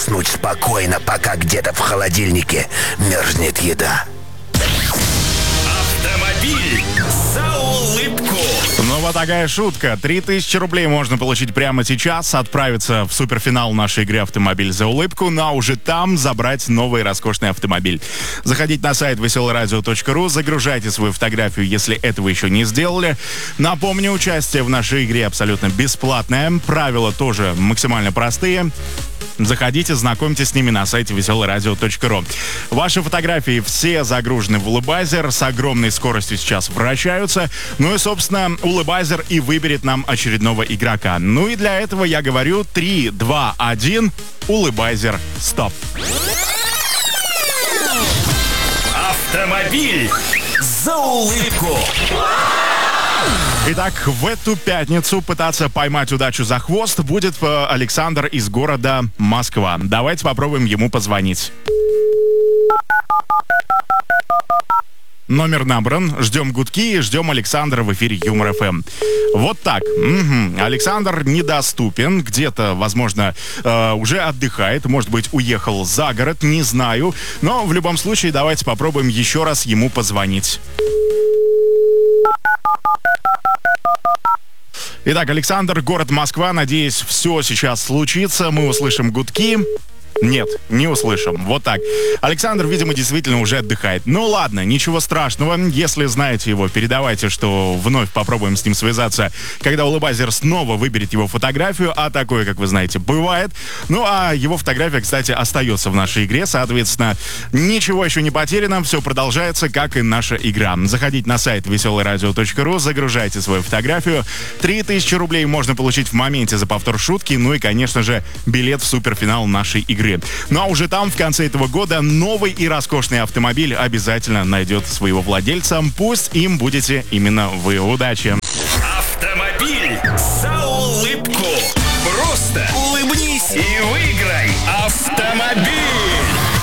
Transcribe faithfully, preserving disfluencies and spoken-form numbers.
уснуть спокойно, пока где-то в холодильнике мерзнет еда. Автомобиль за улыбку. Ну вот такая шутка. три тысячи рублей можно получить прямо сейчас, отправиться в суперфинал нашей игры «Автомобиль за улыбку», ну а уже там забрать новый роскошный автомобиль. Заходите на сайт веселое радио точка ру, загружайте свою фотографию, если этого еще не сделали. Напомню, участие в нашей игре абсолютно бесплатное. Правила тоже максимально простые. Заходите, знакомьтесь с ними на сайте веселое радио точка ру. Ваши фотографии все загружены в Улыбайзер, с огромной скоростью сейчас вращаются. Ну и, собственно, Улыбайзер и выберет нам очередного игрока. Ну и для этого я говорю три, два, один, Улыбайзер, стоп. Автомобиль за улыбку. Итак, в эту пятницу пытаться поймать удачу за хвост будет Александр из города Москва. Давайте попробуем ему позвонить. Номер набран, ждем гудки, ждем Александра в эфире Юмор эф эм. Вот так. Угу. Александр недоступен, где-то, возможно, э, уже отдыхает, может быть, уехал за город, не знаю. Но в любом случае давайте попробуем еще раз ему позвонить. Итак, Александр, город Москва. Надеюсь, все сейчас случится. Мы услышим гудки. Нет, не услышим. Вот так. Александр, видимо, действительно уже отдыхает. Ну ладно, ничего страшного. Если знаете его, передавайте, что вновь попробуем с ним связаться, когда Улыбайзер снова выберет его фотографию. А такое, как вы знаете, бывает. Ну а его фотография, кстати, остается в нашей игре. Соответственно, ничего еще не потеряно. Все продолжается, как и наша игра. Заходите на сайт веселое радио точка ру, загружайте свою фотографию. три тысячи рублей можно получить в моменте за повтор шутки. Ну и, конечно же, билет в суперфинал нашей игры. Ну а уже там, в конце этого года, новый и роскошный автомобиль обязательно найдет своего владельца. Пусть им будете именно вы. Удачи! Автомобиль за улыбку. Просто улыбнись и выиграй. Автомобиль.